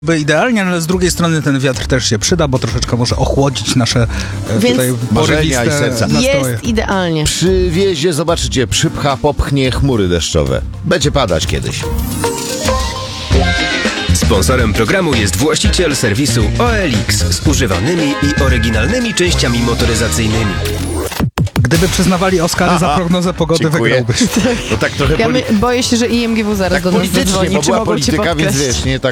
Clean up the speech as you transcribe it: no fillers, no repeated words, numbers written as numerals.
Idealnie, ale z drugiej strony ten wiatr też się przyda, bo troszeczkę może ochłodzić nasze Więc tutaj marzenia i serca. nastroje. Jest idealnie. Przywiezie, zobaczycie, popchnie chmury deszczowe. Będzie padać kiedyś. Sponsorem programu jest właściciel serwisu OLX z używanymi i oryginalnymi częściami motoryzacyjnymi. Gdyby przyznawali Oscary za prognozę pogody, Dziękuję. wygrałbyś. No tak trochę Boję się, że IMGW zaraz tak do nas politycznie, zadzwoni. bo Czy była mogą cię polityka, więc podkreślić? wiesz, nie tak